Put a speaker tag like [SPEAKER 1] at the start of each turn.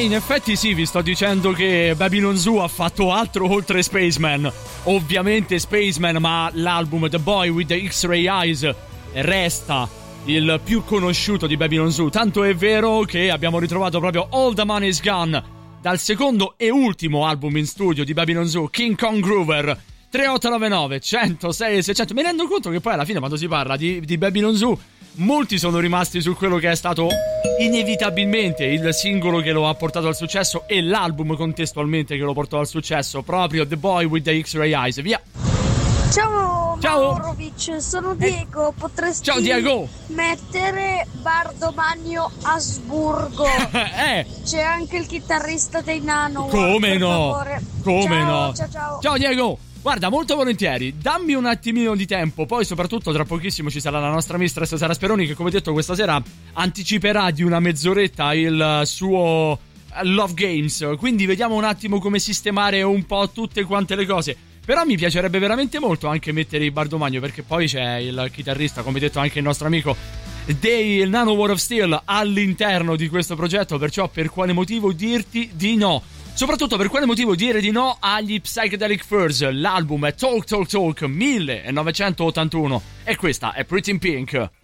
[SPEAKER 1] In effetti sì, vi sto dicendo che Babylon Zoo ha fatto altro oltre Spaceman. Ovviamente Spaceman, ma l'album The Boy with the X-Ray Eyes resta il più conosciuto di Babylon Zoo. Tanto è vero che abbiamo ritrovato proprio All the Money's Gone dal secondo e ultimo album in studio di Babylon Zoo, King Kong Groover. 3899 106 600. Mi rendo conto che poi alla fine, quando si parla di Babylon Zoo, molti sono rimasti su quello che è stato inevitabilmente il singolo che lo ha portato al successo e l'album contestualmente che lo portò al successo, proprio The Boy with the X-Ray Eyes. Via.
[SPEAKER 2] Ciao Maurovic, sono Diego. Potresti
[SPEAKER 1] Ciao Diego.
[SPEAKER 2] mettere Bardomagno Asburgo? C'è anche il chitarrista dei Nano.
[SPEAKER 1] Come no?
[SPEAKER 2] Favore.
[SPEAKER 1] Come
[SPEAKER 2] ciao,
[SPEAKER 1] no?
[SPEAKER 2] Ciao.
[SPEAKER 1] Ciao Diego. Guarda, molto volentieri, dammi un attimino di tempo. Poi soprattutto tra pochissimo ci sarà la nostra mistress Sara Speroni, che come detto questa sera anticiperà di una mezz'oretta il suo Love Games. Quindi vediamo un attimo come sistemare un po' tutte quante le cose. Però mi piacerebbe veramente molto anche mettere il Bardomagno, perché poi c'è il chitarrista, come detto anche il nostro amico dei Nano War of Steel all'interno di questo progetto. Perciò per quale motivo dirti di no? Soprattutto per quale motivo dire di no agli Psychedelic Furs? L'album è Talk 1981 e questa è Pretty in Pink.